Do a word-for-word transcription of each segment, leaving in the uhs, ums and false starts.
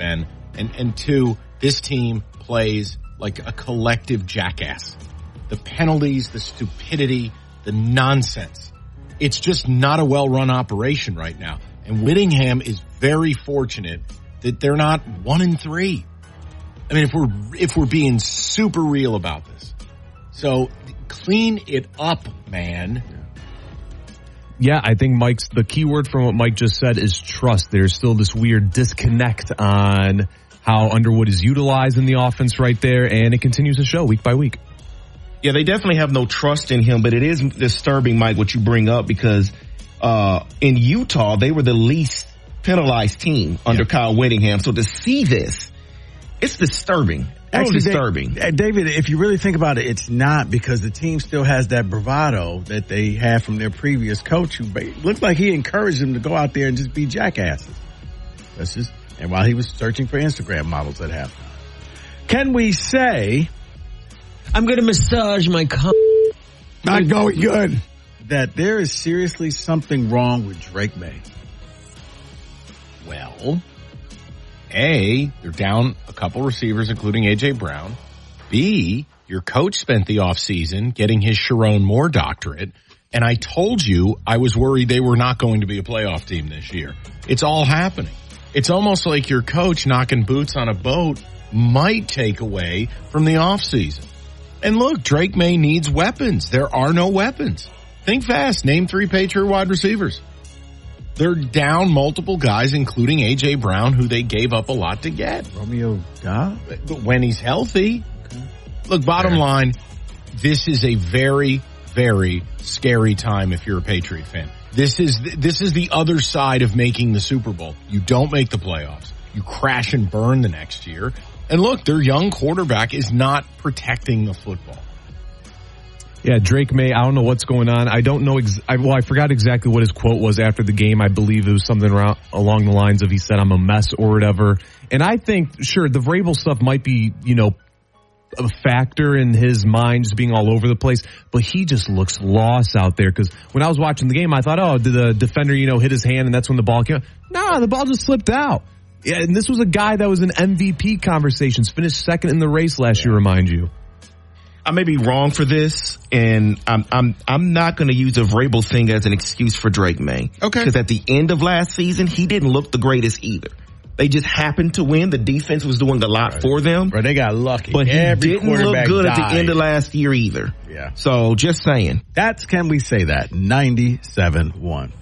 Ben. And, and two, this team plays like a collective jackass. The penalties, the stupidity, the nonsense. It's just not a well-run operation right now. And Whittingham is very fortunate that they're not one and three. I mean, if we're, if we're being super real about this. So clean it up, man. Yeah, I think Mike's, the key word from what Mike just said is trust. There's still this weird disconnect on how Underwood is utilized in the offense right there, and it continues to show week by week. Yeah, they definitely have no trust in him, but it is disturbing, Mike, what you bring up, because uh in Utah, they were the least penalized team under yeah. Kyle Whittingham. So to see this, it's disturbing. Actually disturbing. David, if you really think about it, it's not, because the team still has that bravado that they had from their previous coach, who looked like he encouraged them to go out there and just be jackasses. That's just, and while he was searching for Instagram models at halftime. Can we say, I'm going to massage my cum. Not going good. That there is seriously something wrong with Drake May? Well, A, they're down a couple receivers, including A J Brown. B, your coach spent the offseason getting his Sharon Moore doctorate. And I told you I was worried they were not going to be a playoff team this year. It's all happening. It's almost like your coach knocking boots on a boat might take away from the offseason. And look, Drake May needs weapons. There are no weapons. Think fast. Name three Patriot wide receivers. They're down multiple guys, including A J Brown, who they gave up a lot to get. Romeo Doubs? But when he's healthy. Okay. Look, bottom Fair. line, this is a very, very scary time if you're a Patriot fan. This is this is the other side of making the Super Bowl. You don't make the playoffs. You crash and burn the next year. And look, their young quarterback is not protecting the football. Yeah, Drake May, I don't know what's going on. I don't know. Ex- I, well, I forgot exactly what his quote was after the game. I believe it was something around, along the lines of he said, I'm a mess or whatever. And I think, sure, the Vrabel stuff might be, you know, a factor in his mind just being all over the place, but he just looks lost out there. Because when I was watching the game, I thought, oh, did the defender, you know, hit his hand and that's when the ball came out? No, the ball just slipped out. Yeah, and this was a guy that was in M V P conversations, finished second in the race last yeah. year, remind you. I may be wrong for this, and I'm I'm I'm not going to use a Vrabel thing as an excuse for Drake May. Okay. Because at the end of last season, he didn't look the greatest either. They just happened to win. The defense was doing a lot right. for them. Right, they got lucky. But he Every didn't look good died. at the end of last year either. Yeah. So just saying. That's, can we say that? ninety-seven one.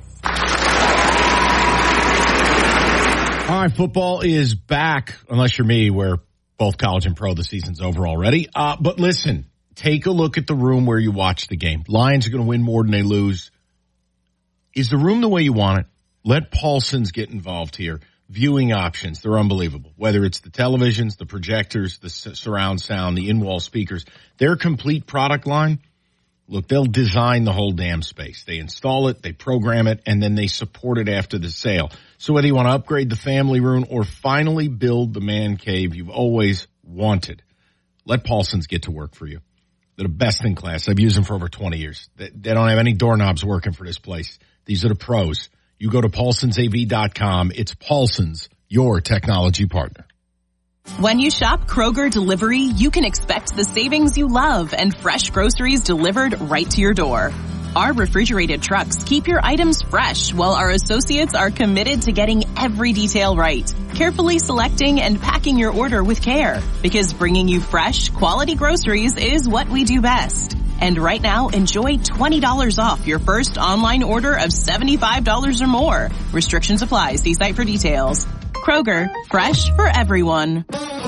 All right, football is back, unless you're me, where both college and pro, the season's over already. Uh, but listen, take a look at the room where you watch the game. Lions are going to win more than they lose. Is the room the way you want it? Let Paulson's get involved here. Viewing options, they're unbelievable. Whether it's the televisions, the projectors, the surround sound, the in-wall speakers, their complete product line, look, they'll design the whole damn space. They install it, they program it, and then they support it after the sale. So whether you want to upgrade the family room or finally build the man cave you've always wanted, let Paulson's get to work for you. They're the best in class. I've used them for over twenty years. They, they don't have any doorknobs working for this place. These are the pros. You go to paulsons a v dot com. It's Paulson's, your technology partner. When you shop Kroger Delivery, you can expect the savings you love and fresh groceries delivered right to your door. Our refrigerated trucks keep your items fresh, while our associates are committed to getting every detail right, carefully selecting and packing your order with care. Because bringing you fresh, quality groceries is what we do best. And right now, enjoy twenty dollars off your first online order of seventy-five dollars or more. Restrictions apply. See site for details. Kroger, fresh for everyone.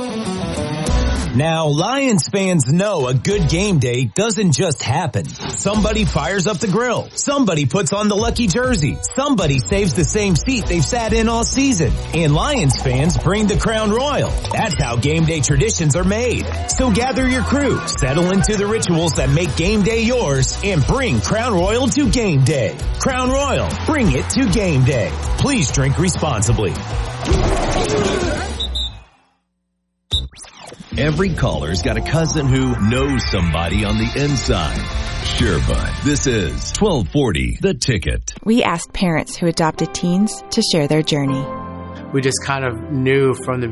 Now, Lions fans know a good game day doesn't just happen. Somebody fires up the grill. Somebody puts on the lucky jersey. Somebody saves the same seat they've sat in all season. And Lions fans bring the Crown Royal. That's how game day traditions are made. So gather your crew, settle into the rituals that make game day yours, and bring Crown Royal to game day. Crown Royal, bring it to game day. Please drink responsibly. Every caller's got a cousin who knows somebody on the inside. Sure, bud. This is twelve forty The Ticket. We asked parents who adopted teens to share their journey. We just kind of knew from the